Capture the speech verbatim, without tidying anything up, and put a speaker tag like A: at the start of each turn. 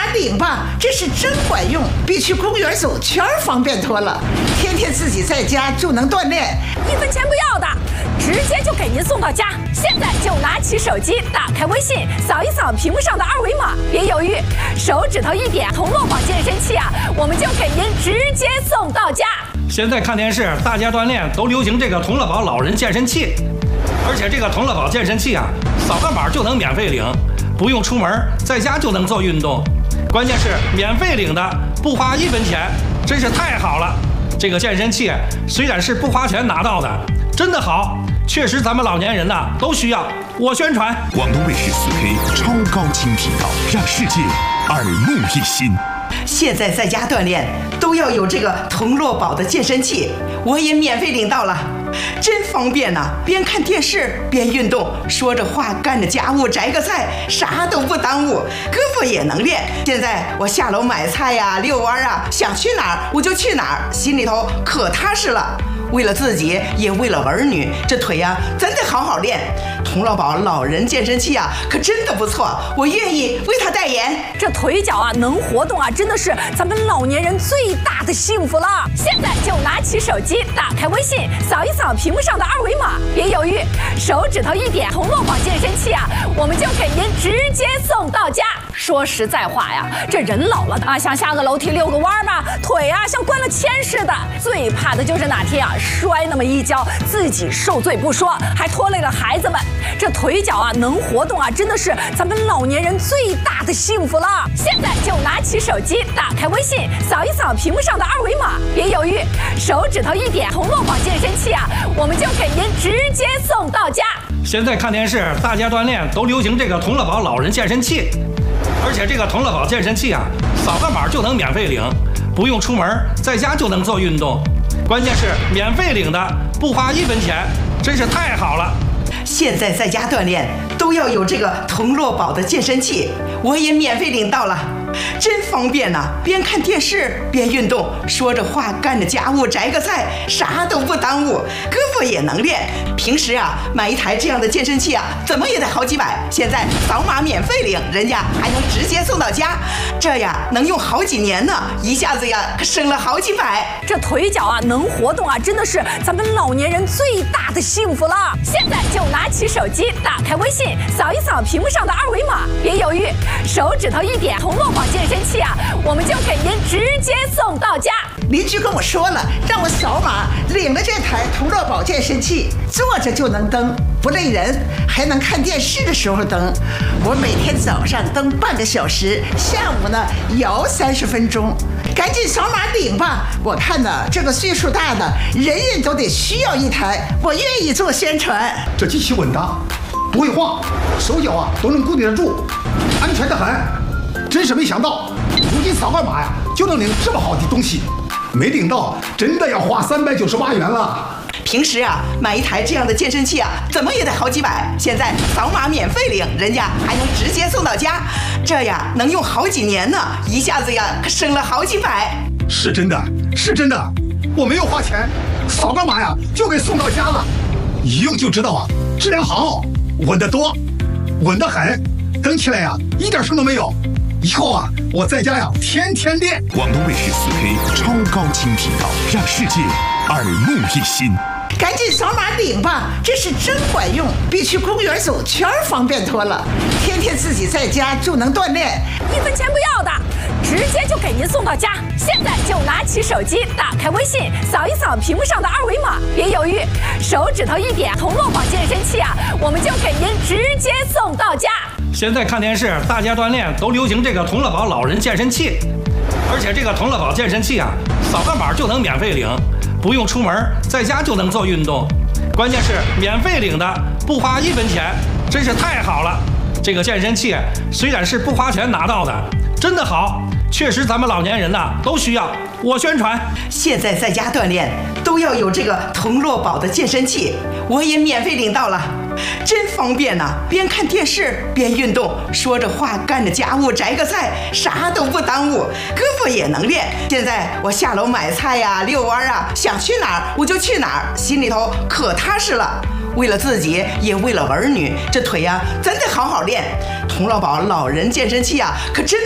A: 领吧，这是真管用，比去公园走圈方便多了。天天自己在家就能锻炼，
B: 一分钱不要的，直接就给您送到家。现在就拿起手机，打开微信，扫一扫屏幕上的二维码，别犹豫，手指头一点，同乐宝健身器啊，我们就给您直接送到家。
C: 现在看电视，大家锻炼都流行这个同乐宝老人健身器，而且这个同乐宝健身器啊，扫个码就能免费领，不用出门，在家就能做运动。关键是免费领的，不花一分钱，真是太好了。这个健身器虽然是不花钱拿到的，真的好，确实咱们老年人呐、啊、都需要。我宣传。
D: 广东卫视四 K 超高清频道，让世界耳目一新。
E: 现在在家锻炼都要有这个同乐宝的健身器，我也免费领到了，真方便呐、啊！边看电视边运动，说着话干着家务摘个菜，啥都不耽误，胳膊也能练。现在我下楼买菜呀、啊、遛弯啊，想去哪儿我就去哪儿，心里头可踏实了。为了自己，也为了儿女，这腿呀、啊、真得好好练。同乐宝老人健身器啊，可真的不错，我愿意为他代言。
B: 这腿脚啊能活动啊，真的是咱们老年人最大的幸福了。现在就拿起手机，打开微信，扫一扫屏幕上的二维码，别犹豫，手指头一点，同乐宝健身器啊，我们就给您直接送到家。说实在话呀，这人老了啊，想下个楼梯遛个弯嘛，腿啊像灌了铅似的，最怕的就是哪天啊摔那么一跤，自己受罪不说，还拖累了孩子们。这腿脚啊能活动啊，真的是咱们老年人最大的幸福了。现在就拿起手机，打开微信，扫一扫屏幕上的二维码，别犹豫，手指头一点，同乐宝健身器啊，我们就给您直接送到家。
C: 现在看电视，大家锻炼都流行这个同乐宝老人健身器，而且这个同乐宝健身器啊，扫个码就能免费领，不用出门，在家就能做运动。关键是免费领的，不花一分钱，真是太好了。
E: 现在在家锻炼都要有这个同乐宝的健身器，我也免费领到了，真方便呐、啊！边看电视边运动，说着话干着家务摘个菜，啥都不耽误，胳膊也能练。平时啊买一台这样的健身器啊，怎么也得好几百，现在扫码免费领，人家还能直接送到家，这呀能用好几年呢，一下子呀可省了好几百。
B: 这腿脚啊能活动啊，真的是咱们老年人最大的幸福了。现在就拿起手机，打开微信，扫一扫屏幕上的二维码，别犹豫，手指头一点，同乐宝健身器啊，我们就给您直接送到家。
A: 邻居跟我说了，让我扫码领了这台同乐宝健身器，坐着就能蹬，不累人，还能看电视的时候蹬。我每天早上蹬半个小时，下午呢摇三十分钟。赶紧扫码领吧！我看呢，这个岁数大的人人都得需要一台，我愿意做宣传。
F: 这机器稳当，不会晃，手脚啊都能固定得住，安全得很。真是没想到，如今扫个码呀就能领这么好的东西，没领到真的要花三百九十八元了。
E: 平时啊买一台这样的健身器啊，怎么也得好几百，现在扫码免费领，人家还能直接送到家，这呀能用好几年呢，一下子呀可省了好几百。
F: 是真的，是真的，我没有花钱，扫个码呀就给送到家了，一用就知道啊，质量好，稳得多，稳得很，蹬起来呀一点声都没有。以后啊，我在家呀天天练。
D: 广东卫视四 K 超高清频道，让世界耳目一新。
A: 赶紧扫码领吧，这是真管用，比去公园走圈方便多了。天天自己在家就能锻炼，
B: 一分钱不要的，直接就给您送到家。现在就拿起手机，打开微信，扫一扫屏幕上的二维码，别犹豫，手指头一点，同乐宝健身器啊，我们就给您直接送到家。
C: 现在看电视，大家锻炼都流行这个同乐宝老人健身器，而且这个同乐宝健身器啊，扫个码就能免费领，不用出门，在家就能做运动。关键是免费领的，不花一分钱，真是太好了。这个健身器虽然是不花钱拿到的，真的好，确实咱们老年人呐、啊、都需要。我宣传。
E: 现在在家锻炼都要有这个同乐宝的健身器，我也免费领到了，真方便呐、啊！边看电视边运动，说着话干着家务摘个菜，啥都不耽误，胳膊也能练。现在我下楼买菜呀、遛弯啊，想去哪儿我就去哪儿，心里头可踏实了。为了自己，也为了儿女，这腿呀真得好好练。同乐宝老人健身器啊，可真